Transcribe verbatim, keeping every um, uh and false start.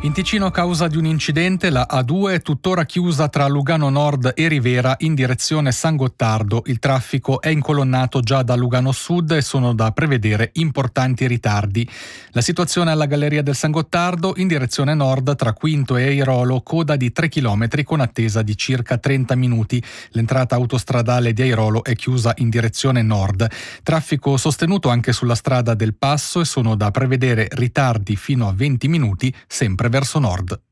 In Ticino, a causa di un incidente, la A due è tuttora chiusa tra Lugano Nord e Rivera in direzione San Gottardo. Il traffico è incolonnato già da Lugano Sud e sono da prevedere importanti ritardi. La situazione alla Galleria del San Gottardo in direzione nord tra Quinto e Airolo, coda di tre chilometri con attesa di circa trenta minuti. L'entrata autostradale di Airolo è chiusa in direzione nord. Traffico sostenuto anche sulla strada del Passo e sono da prevedere ritardi fino a venti minuti sempre verso nord.